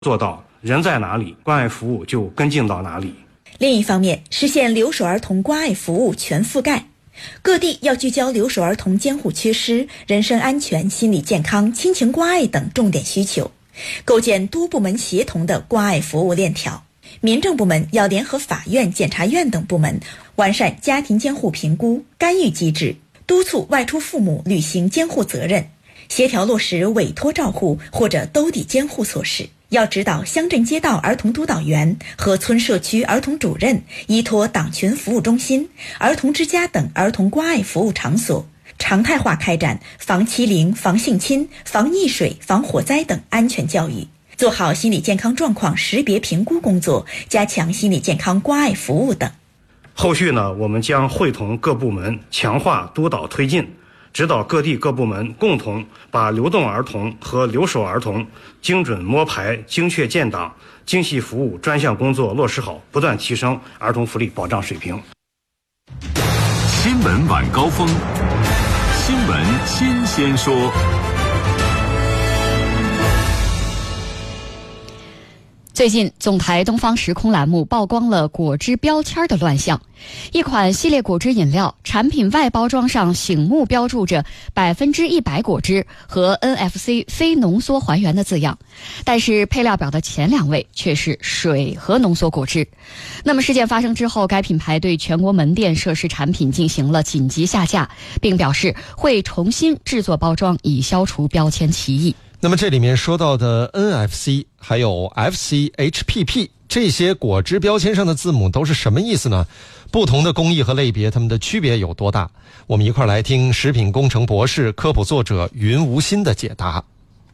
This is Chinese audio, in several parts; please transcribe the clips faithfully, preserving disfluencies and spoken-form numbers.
做到人在哪里，关爱服务就跟进到哪里。 另一方面，实现留守儿童关爱服务全覆盖。各地要聚焦留守儿童监护缺失、人身安全、心理健康、亲情关爱等重点需求，构建多部门协同的关爱服务链条。民政部门要联合法院、检察院等部门，完善家庭监护评估、干预机制，督促外出父母履行监护责任，协调落实委托照护或者兜底监护措施。要指导乡镇街道儿童督导员和村社区儿童主任依托党群服务中心、儿童之家等儿童关爱服务场所，常态化开展防欺凌、防性侵、防溺水、防火灾等安全教育，做好心理健康状况识别评估工作，加强心理健康关爱服务等。 后续呢，我们将会同各部门强化督导推进，指导各地各部门共同把流动儿童和留守儿童精准摸排、精确建档、精细服务专项工作落实好，不断提升儿童福利保障水平。 新闻晚高峰，新闻新鲜说。 最近，总台东方时空栏目曝光了果汁标签的乱象。一款系列果汁饮料产品外包装上醒目标注着百分之一百果汁和 N F C 非浓缩还原的字样，但是配料表的前两位却是水和浓缩果汁。那么事件发生之后，该品牌对全国门店涉事产品进行了紧急下架，并表示会重新制作包装，以消除标签歧义。 那么这里面说到的 N F C 还有 F C H P P 这些果汁标签上的字母都是什么意思呢？不同的工艺和类别，它们的区别有多大？我们一块来听食品工程博士、科普作者云无心的解答。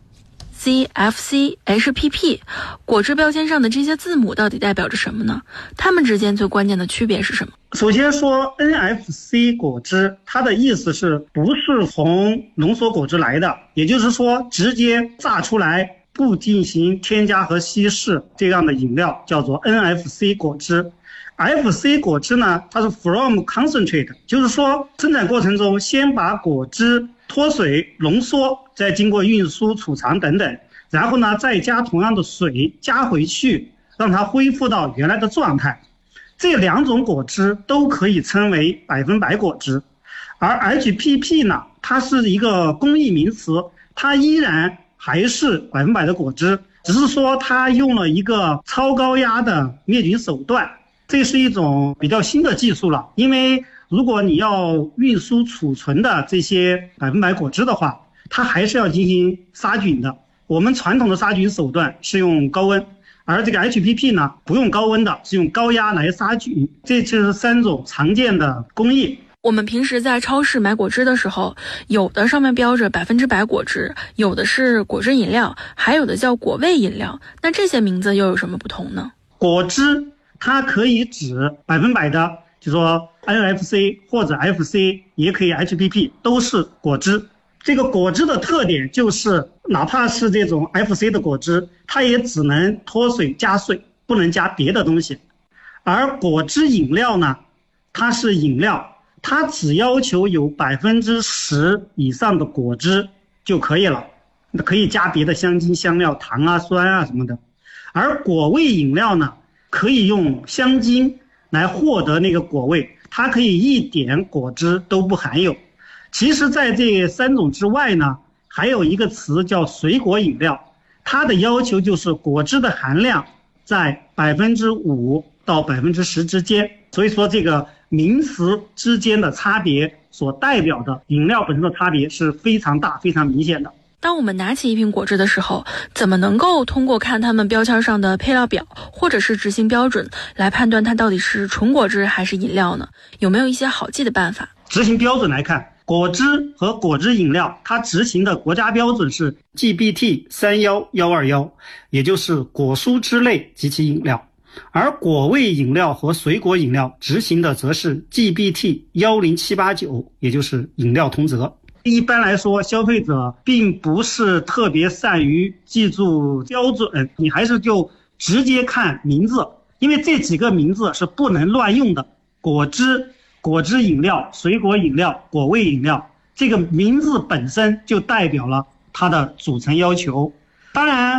C F C H P P 果汁标签上的这些字母到底代表着什么呢？它们之间最关键的区别是什么？ 首先说 N F C 果汁，它的意思是不是从浓缩果汁来的，也就是说直接榨出来不进行添加和稀释这样的饮料叫做 N F C 果汁。F C 果汁呢，它是 from concentrate， 就是说生产过程中先把果汁脱水浓缩，再经过运输储藏等等，然后呢再加同样的水加回去，让它恢复到原来的状态。这两种果汁都可以称为百分百果汁。而 H P P 呢，它是一个工艺名词，它依然还是百分百的果汁，只是说它用了一个超高压的灭菌手段，这是一种比较新的技术了。因为如果你要运输储存的这些百分百果汁的话，它还是要进行杀菌的。我们传统的杀菌手段是用高温，而这个 H P P 呢，不用高温的，是用高压来杀菌。这就是三种常见的工艺。 我们平时在超市买果汁的时候，有的上面标着百分之百果汁，有的是果汁饮料，还有的叫果味饮料。那这些名字又有什么不同呢？ 果汁它可以指百分百的，就说 N F C 或者 F C， 也可以 H P P， 都是果汁。这个果汁的特点就是，哪怕是这种 F C 的果汁，它也只能脱水加水，不能加别的东西。而果汁饮料呢，它是饮料，它只要求有百分之十以上的果汁就可以了，可以加别的香精、香料、糖啊、酸啊什么的。而果味饮料呢，可以用香精来获得那个果味，它可以一点果汁都不含有。其实在这三种之外呢，还有一个词叫水果饮料，它的要求就是果汁的含量在百分之五到百分之十之间。所以说这个名词之间的差别所代表的饮料本身的差别是非常大、非常明显的。 当我们拿起一瓶果汁的时候，怎么能够通过看它们标签上的配料表或者是执行标准来判断它到底是纯果汁还是饮料呢？有没有一些好记的办法？ 执行标准来看，果汁和果汁饮料它执行的国家标准是 G B T 三一一二一， 也就是果蔬汁类及其饮料。而果味饮料和水果饮料执行的则是 G B T 一零七八九， 也就是饮料同则。一般来说，消费者并不是特别善于记住标准，你还是就直接看名字，因为这几个名字是不能乱用的。果汁、果汁饮料、水果饮料、果味饮料，这个名字本身就代表了它的组成要求。当然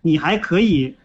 你还可以